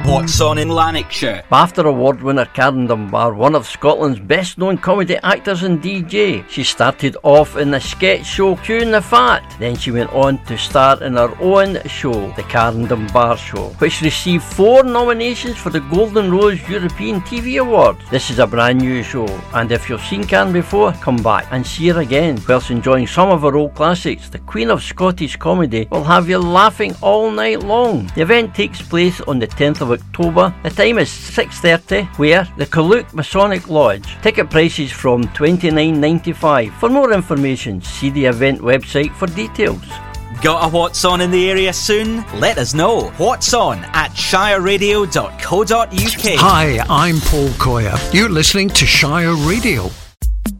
What's On in Lanarkshire. BAFTA award winner Karen Dunbar, one of Scotland's best known comedy actors and DJ. She started off in the sketch show Queuing the Fat, then she went on to star in her own show, The Karen Dunbar Show, which received 4 nominations for the Golden Rose European TV Award. This is a brand new show, and if you've seen Karen before, come back and see her again. Whilst enjoying some of her old classics, the Queen of Scottish Comedy will have you laughing all night long. The event takes place on the 10th of October. The time is 6:30, where the Kaluk Masonic Lodge. Ticket prices from $29.95. For more information, see the event website for details. Got a What's On in the area soon? Let us know. What's On at shireradio.co.uk. Hi, I'm Paul Coyer. You're listening to Shire Radio.